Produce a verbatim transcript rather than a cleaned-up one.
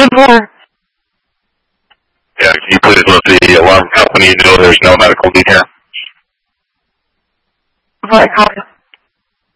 ten four. Yeah, can you please let the alarm company know there's no medical need here? Right, copy.